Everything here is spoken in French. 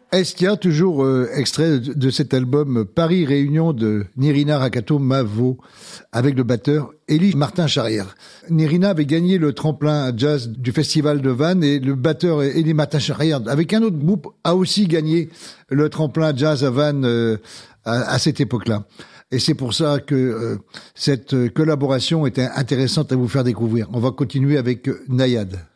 Estia, toujours extrait de cet album Paris Réunion de Nirina Rakato Mavo avec le batteur Élie Martin Charrière. Nirina avait gagné le tremplin jazz du festival de Vannes et le batteur Élie Martin Charrière, avec un autre groupe, a aussi gagné le tremplin jazz à Vannes à cette époque-là. Et c'est pour ça que cette collaboration était intéressante à vous faire découvrir. On va continuer avec Nayad.